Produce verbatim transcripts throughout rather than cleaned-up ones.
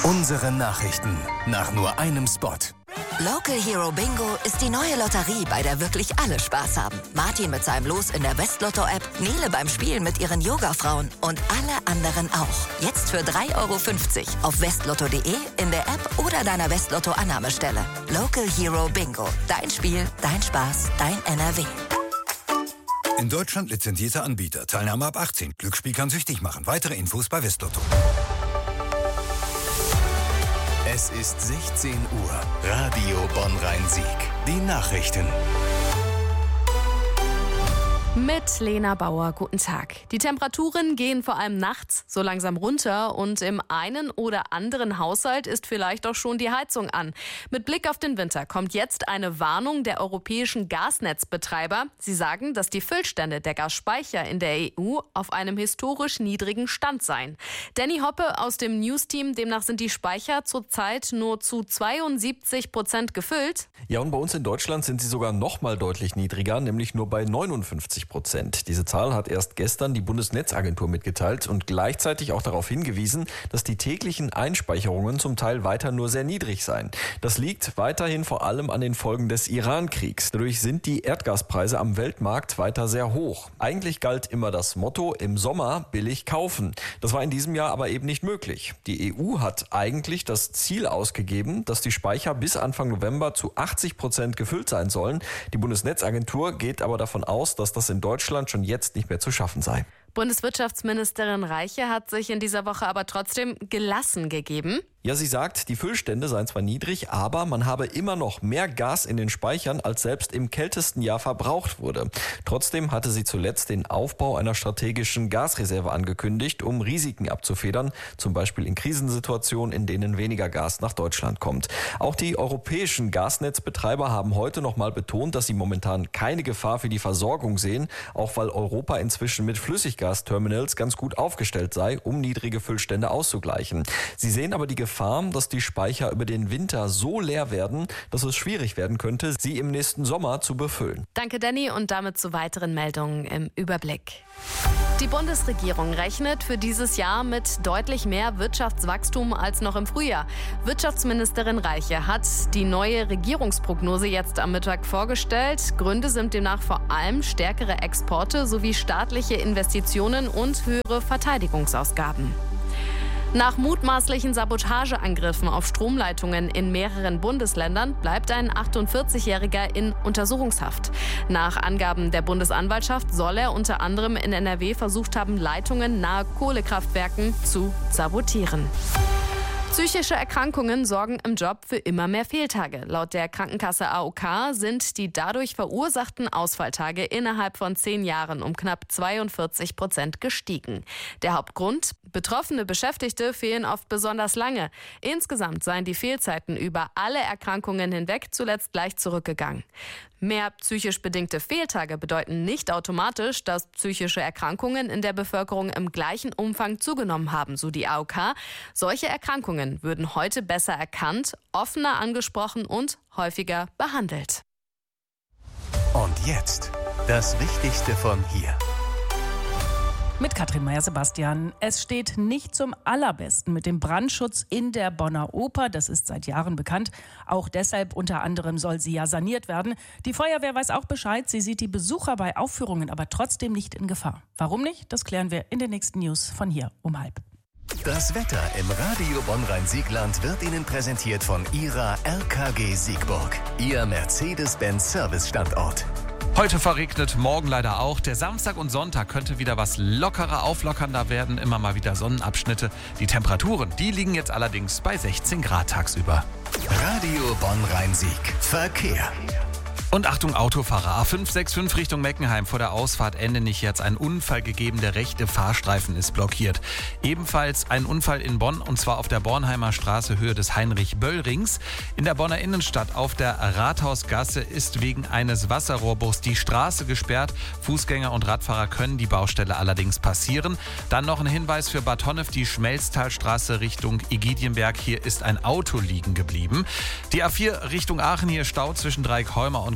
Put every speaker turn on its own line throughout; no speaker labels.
Unsere Nachrichten nach nur einem Spot.
Local Hero Bingo ist die neue Lotterie, bei der wirklich alle Spaß haben. Martin mit seinem Los in der Westlotto-App, Nele beim Spielen mit ihren Yoga-Frauen und alle anderen auch. Jetzt für drei Euro fünfzig auf westlotto punkt de, in der App oder deiner Westlotto-Annahmestelle. Local Hero Bingo. Dein Spiel, dein Spaß, dein N R W.
In Deutschland lizenzierter Anbieter. Teilnahme ab achtzehn. Glücksspiel kann süchtig machen. Weitere Infos bei Westlotto.
Es ist sechzehn Uhr. Radio Bonn-Rhein-Sieg. Die Nachrichten.
Mit Lena Bauer, guten Tag. Die Temperaturen gehen vor allem nachts so langsam runter und im einen oder anderen Haushalt ist vielleicht auch schon die Heizung an. Mit Blick auf den Winter kommt jetzt eine Warnung der europäischen Gasnetzbetreiber. Sie sagen, dass die Füllstände der Gasspeicher in der E U auf einem historisch niedrigen Stand seien. Danny Hoppe aus dem News-Team, demnach sind die Speicher zurzeit nur zu zweiundsiebzig Prozent gefüllt.
Ja, und bei uns in Deutschland sind sie sogar noch mal deutlich niedriger, nämlich nur bei neunundfünfzig Prozent. Diese Zahl hat erst gestern die Bundesnetzagentur mitgeteilt und gleichzeitig auch darauf hingewiesen, dass die täglichen Einspeicherungen zum Teil weiter nur sehr niedrig seien. Das liegt weiterhin vor allem an den Folgen des Iran-Kriegs. Dadurch sind die Erdgaspreise am Weltmarkt weiter sehr hoch. Eigentlich galt immer das Motto, im Sommer billig kaufen. Das war in diesem Jahr aber eben nicht möglich. Die E U hat eigentlich das Ziel ausgegeben, dass die Speicher bis Anfang November zu achtzig Prozent gefüllt sein sollen. Die Bundesnetzagentur geht aber davon aus, dass das in Deutschland schon jetzt nicht mehr zu schaffen sei.
Bundeswirtschaftsministerin Reiche hat sich in dieser Woche aber trotzdem gelassen gegeben.
Ja, sie sagt, die Füllstände seien zwar niedrig, aber man habe immer noch mehr Gas in den Speichern, als selbst im kältesten Jahr verbraucht wurde. Trotzdem hatte sie zuletzt den Aufbau einer strategischen Gasreserve angekündigt, um Risiken abzufedern, zum Beispiel in Krisensituationen, in denen weniger Gas nach Deutschland kommt. Auch die europäischen Gasnetzbetreiber haben heute noch mal betont, dass sie momentan keine Gefahr für die Versorgung sehen, auch weil Europa inzwischen mit Flüssiggasterminals ganz gut aufgestellt sei, um niedrige Füllstände auszugleichen. Sie sehen aber die Gefahr, dass die Speicher über den Winter so leer werden, dass es schwierig werden könnte, sie im nächsten Sommer zu befüllen.
Danke, Danny, und damit zu weiteren Meldungen im Überblick. Die Bundesregierung rechnet für dieses Jahr mit deutlich mehr Wirtschaftswachstum als noch im Frühjahr. Wirtschaftsministerin Reiche hat die neue Regierungsprognose jetzt am Mittag vorgestellt. Gründe sind demnach vor allem stärkere Exporte sowie staatliche Investitionen und höhere Verteidigungsausgaben. Nach mutmaßlichen Sabotageangriffen auf Stromleitungen in mehreren Bundesländern bleibt ein achtundvierzigjähriger in Untersuchungshaft. Nach Angaben der Bundesanwaltschaft soll er unter anderem in N R W versucht haben, Leitungen nahe Kohlekraftwerken zu sabotieren. Psychische Erkrankungen sorgen im Job für immer mehr Fehltage. Laut der Krankenkasse A O K sind die dadurch verursachten Ausfalltage innerhalb von zehn Jahren um knapp zweiundvierzig Prozent gestiegen. Der Hauptgrund? Betroffene Beschäftigte fehlen oft besonders lange. Insgesamt seien die Fehlzeiten über alle Erkrankungen hinweg zuletzt leicht zurückgegangen. Mehr psychisch bedingte Fehltage bedeuten nicht automatisch, dass psychische Erkrankungen in der Bevölkerung im gleichen Umfang zugenommen haben, so die A O K. Solche Erkrankungen würden heute besser erkannt, offener angesprochen und häufiger behandelt.
Und jetzt das Wichtigste von hier.
Mit Katrin Meyer-Sebastian. Es steht nicht zum Allerbesten mit dem Brandschutz in der Bonner Oper. Das ist seit Jahren bekannt. Auch deshalb unter anderem soll sie ja saniert werden. Die Feuerwehr weiß auch Bescheid. Sie sieht die Besucher bei Aufführungen aber trotzdem nicht in Gefahr. Warum nicht? Das klären wir in den nächsten News von hier um halb.
Das Wetter im Radio Bonn-Rhein-Siegland wird Ihnen präsentiert von Ihrer R K G Siegburg. Ihr Mercedes-Benz-Service-Standort.
Heute verregnet, morgen leider auch. Der Samstag und Sonntag könnte wieder was lockerer, auflockernder werden. Immer mal wieder Sonnenabschnitte. Die Temperaturen, die liegen jetzt allerdings bei sechzehn Grad tagsüber.
Radio Bonn-Rhein-Sieg. Verkehr.
Und Achtung, Autofahrer. A fünf sechs fünf Richtung Meckenheim. Vor der Ausfahrt Endenich jetzt ein Unfall gegeben. Der rechte Fahrstreifen ist blockiert. Ebenfalls ein Unfall in Bonn, und zwar auf der Bornheimer Straße, Höhe des Heinrich-Böll-Rings. In der Bonner Innenstadt auf der Rathausgasse ist wegen eines Wasserrohrbruchs die Straße gesperrt. Fußgänger und Radfahrer können die Baustelle allerdings passieren. Dann noch ein Hinweis für Bad Honnef, die Schmelztalstraße Richtung Egidienberg. Hier ist ein Auto liegen geblieben. Die A vier Richtung Aachen, hier Stau zwischen Dreieckholmer und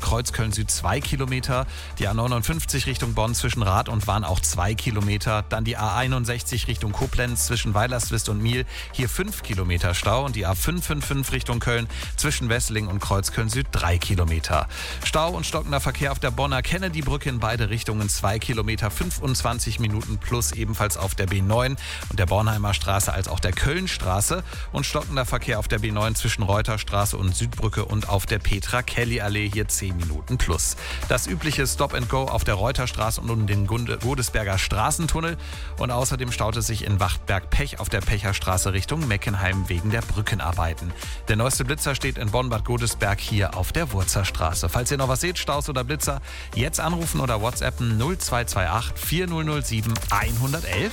Kreuz Köln Süd zwei Kilometer. Die A neunundfünfzig Richtung Bonn zwischen Rath und Wahn auch zwei Kilometer. Dann die A einundsechzig Richtung Koblenz zwischen Weilerswist und Miel. Hier fünf Kilometer Stau. Und die A fünfhundertfünfundfünfzig Richtung Köln zwischen Wesseling und Kreuz Köln Süd drei Kilometer. Stau und stockender Verkehr auf der Bonner Kennedy-Brücke in beide Richtungen zwei Kilometer, fünfundzwanzig Minuten plus ebenfalls auf der B neun und der Bornheimer Straße als auch der Kölnstraße und stockender Verkehr auf der B neun zwischen Reuterstraße und Südbrücke und auf der Petra-Kelly-Allee hier zehn Minuten plus. Das übliche Stop and Go auf der Reuterstraße und um den Godesberger Straßentunnel und außerdem staut es sich in Wachtberg-Pech auf der Pecherstraße Richtung Meckenheim wegen der Brückenarbeiten. Der neueste Blitzer steht in Bonn-Bad Godesberg hier auf der Wurzerstraße. Falls ihr noch was seht, Staus oder Blitzer, jetzt anrufen oder WhatsAppen null zwei zwei acht vier null null sieben eins eins eins.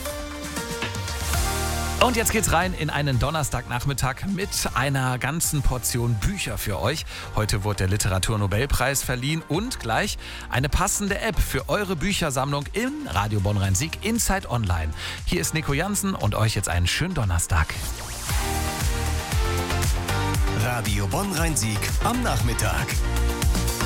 Und jetzt geht's rein in einen Donnerstagnachmittag mit einer ganzen Portion Bücher für euch. Heute wurde der Literaturnobelpreis verliehen und gleich eine passende App für eure Büchersammlung im Radio Bonn-Rhein-Sieg Inside Online. Hier ist Nico Jansen und euch jetzt einen schönen Donnerstag.
Radio Bonn-Rhein-Sieg am Nachmittag.